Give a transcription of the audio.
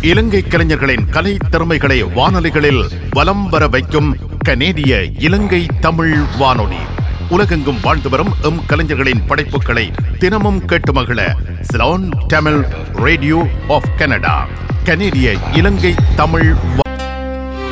இலங்கை கலைஞர்களின் கலை திறமைகளை வானொலிகளில் வலம் வர வைக்கும் கனேடிய இலங்கை தமிழ் வானொலி. உலகெங்கும் வாழ்ந்து வரும் கலைஞர்களின் படைப்புகளை தினமும் கேட்டு மகிழ Ceylon Tamil radio of Canada, கனேடிய இலங்கை தமிழ்